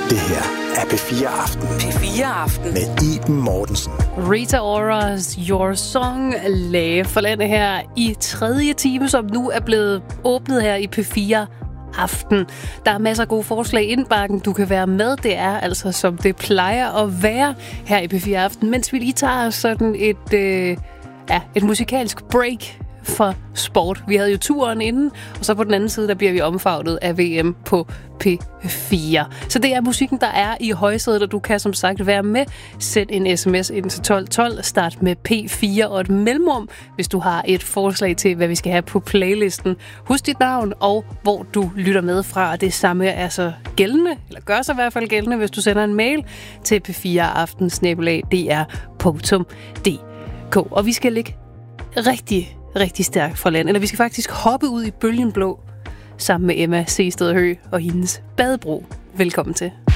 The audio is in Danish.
Det her er P4 Aften. P4 Aften. Med Iben Mortensen. Rita Ora's Your Song lagde for landet her i 3. time, som nu er blevet åbnet her i P4 Aften. Der er masser af gode forslag i indbakken. Du kan være med. Det er altså, som det plejer at være her i P4 Aften. Mens vi lige tager sådan et musikalsk break for sport. Vi havde jo turen inden, og så på den anden side, der bliver vi omfavnet af VM på P4. Så det er musikken, der er i højsædet, og du kan som sagt være med. Send en sms ind til 1212, start med P4 og et mellemrum, hvis du har et forslag til, hvad vi skal have på playlisten. Husk dit navn og hvor du lytter med fra. Det samme er så gældende, eller gør sig i hvert fald gældende, hvis du sender en mail til p4aften@dr.dk. Og vi skal ligge rigtig stærkt fra land. Eller vi skal faktisk hoppe ud i bølgen blå sammen med Emma Seested Høgh og hendes badebro. Velkommen til.